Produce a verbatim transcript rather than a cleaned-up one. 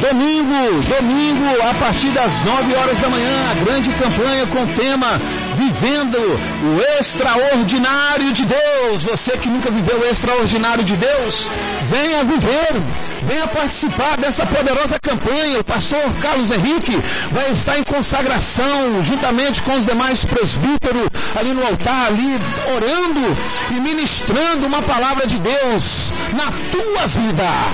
Domingo, domingo, a partir das nove horas da manhã, a grande campanha com o tema Vivendo o Extraordinário de Deus. Você que nunca viveu o Extraordinário de Deus, venha viver, venha participar dessa poderosa campanha. O pastor Carlos Henrique vai estar em consagração, juntamente com os demais presbíteros, ali no altar, ali orando e ministrando uma palavra de Deus na tua vida.